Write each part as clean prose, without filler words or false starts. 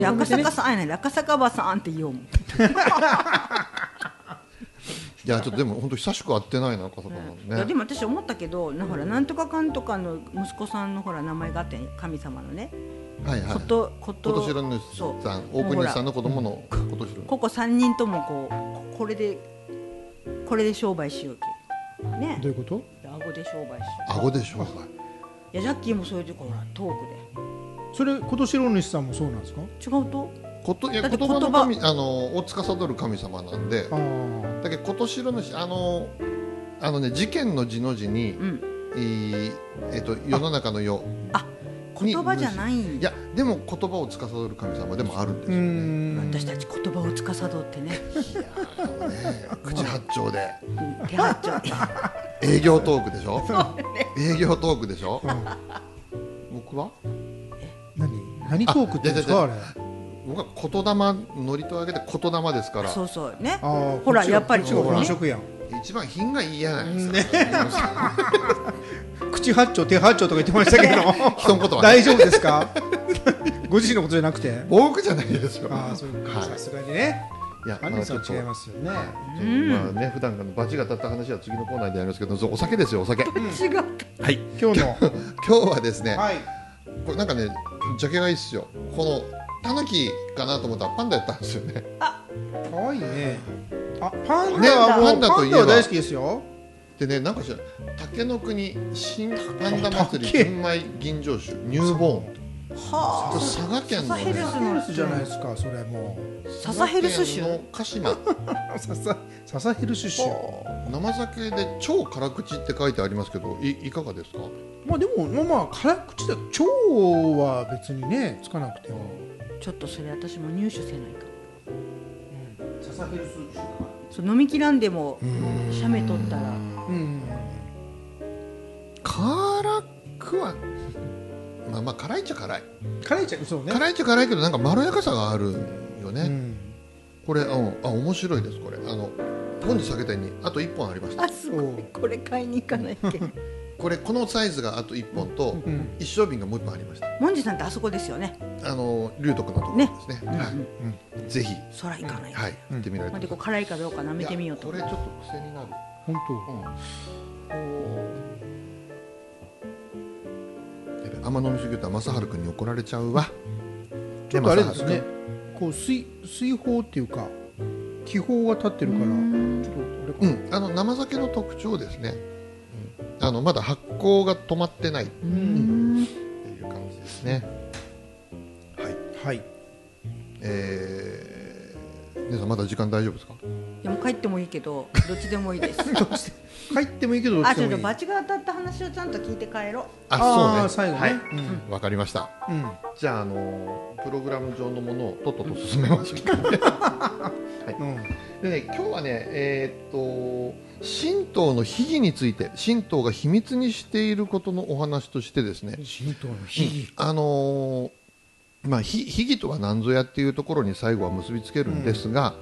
赤坂さんやね、赤坂場さんって言おうもん。 いやちょっとでも本当久しく会ってないな赤坂さんね。 いやでも私思ったけど、ほらなんとかかんとかの息子さんのほら名前があって、神様のね、 はいはい。 琴白主さん、大国さんの子供の琴白。 ここ3人ともこれで商売しようけね。 どういうこと？ 顎で商売しよう。 顎で商売。 いやジャッキーもそういうところトークで。 それ琴白主さんもそうなんですか？ 違うと？ いや言葉の神を司る神様なんで。だけど琴白主ね、事件の字の字に、世の中の世。 言葉じゃないん。 いやでも言葉を司る神様でもあるんですよね。 私たち言葉を司ってね。 口八丁で。 手八丁。 営業トークでしょ。営業トークでしょ。僕は？ 何トークって言うんですかあれ？ 僕は言霊ノリとあげて言霊ですから。 そうそうね。ほらやっぱり本職やん。 一番品がいいやないですか。 口八丁手八丁とか言ってましたけど人のことは大丈夫ですか？ご自身のことじゃなくて？ 僕じゃないですよ。 そういうか、さすがにね。いや、アンディさん違いますよね。 まあね、普段からバチが当たった話は次のコーナーでやりますけど、お酒ですよ、お酒。 違う。 はい。 今日はですね、これなんかね、ジャケがいいっすよ。このタヌキかなと思ったらパンダやったんですよね。 可愛いね。パンダはパンダ大好きですよ。 でね、なんかしら竹の国新パンダ祭り純米吟醸酒ニューボーン。はあ。佐賀県のササヘルスじゃないですか、それもう。ササヘルス酒。 鹿島。 ササヘルス酒。 生酒で超辛口って書いてありますけど、いかがですか？ まあでも辛口だ。超は別にねつかなくても。 ちょっとそれ私も入手せないか。 ササヘルス酒か。 そう飲みきらんでも写メ取ったら。 辛くは。まあ辛いっちゃ辛い。 辛いっちゃそうね。 辛いっちゃ辛いけどなんかまろやかさがあるよね。これ面白いですこれ。本日酒店にあと1本ありました。 すごい。これ買いに行かないっけ。 このサイズがあと1本と一升瓶がもう1本ありました。 モンジさんってあそこですよね。 龍徳のところですね。ぜひ。 空行かない。 はい。行ってみられて。 辛いかどうか舐めてみようと。 これちょっと癖になる。 本当。甘飲みすぎると正治君に怒られちゃうわ。 ちょっとあれですね。こう水泡っていうか気泡が立ってるからちょっとあれか。 生酒の特徴ですね。まだ発酵が止まってないっていう感じですね。はい。皆さんまだ時間大丈夫ですか？ でも帰ってもいいけどどっちでもいいです。 帰ってもいいけどどっちでもいい。 ちょっとバチが当たった話をちゃんと聞いて帰ろう。 そうね。 最後ね。 わかりました。じゃあプログラム上のものをとっとと進めましょう。でね、今日はね神道の秘儀について、神道が秘密にしていることのお話としてですね。 神道の秘儀。 秘儀とは何ぞやっていうところに最後は結びつけるんですが、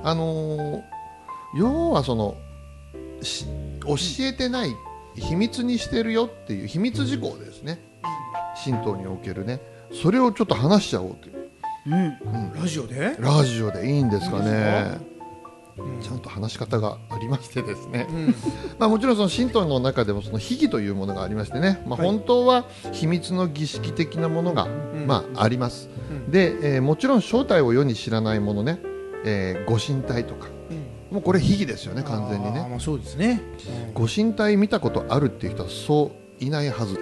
要は教えてない秘密にしてるよっていう秘密事項ですね。神道におけるね、それをちょっと話しちゃおうという。 ラジオで？ ラジオでいいんですかね。ちゃんと話し方がありましてですね、もちろんその神道の中でもその秘儀というものがありましてね、本当は秘密の儀式的なものがあります。で、もちろん正体を世に知らないものね、ご神体とか、もうこれ秘儀ですよね、完全にね。 そうですね。 ご神体見たことあるっていう人はそういないはずです。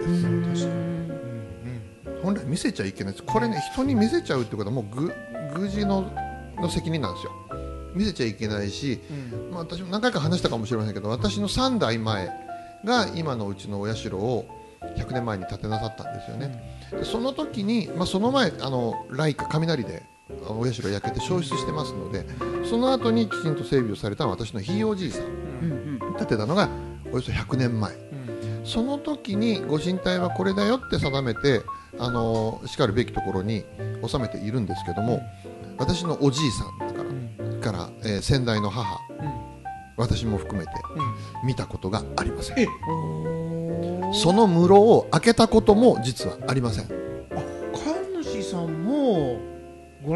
本来見せちゃいけないです。これね、人に見せちゃうってことはもう宮司の責任なんですよ。見せちゃいけないし、私も何回か話したかもしれませんけど、私の3代前が今のうちのお社を100年前に建てなさったんですよね。でその時に、その前雷火雷でお社が焼けて焼失してますので、その後にきちんと整備をされたのは私のひいおじいさん、建てたのがおよそ100年前、その時にご神体はこれだよって定めてしかるべきところに収めているんですけども、私のおじいさんから、先代の母、私も含めて、見たことがありません。その室を開けたことも実はありません。